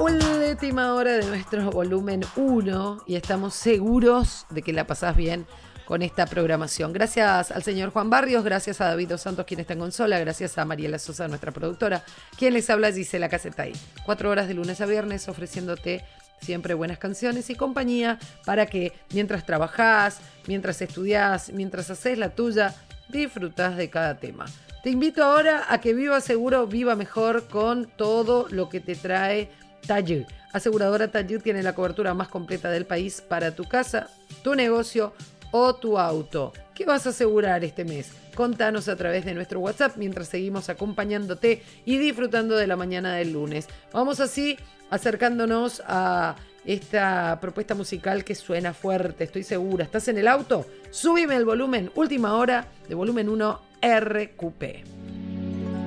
Última hora de nuestro volumen 1 y estamos seguros de que la pasás bien con esta programación. Gracias al señor Juan Barrios, gracias a David Dos Santos, quien está en consola, gracias a Mariela Sosa, nuestra productora, quien les habla, Gisela Casetay. 4 horas de lunes a viernes ofreciéndote siempre buenas canciones y compañía para que mientras trabajás, mientras estudiás, mientras haces la tuya, disfrutás de cada tema. Te invito ahora a que Viva Seguro, viva mejor con todo lo que te trae Tallú. Aseguradora Tallú tiene la cobertura más completa del país para tu casa, tu negocio o tu auto. ¿Qué vas a asegurar este mes? Contanos a través de nuestro WhatsApp mientras seguimos acompañándote y disfrutando de la mañana del lunes. Vamos así acercándonos a esta propuesta musical que suena fuerte, estoy segura. ¿Estás en el auto? Súbime el volumen. Última hora de volumen 1 RQP.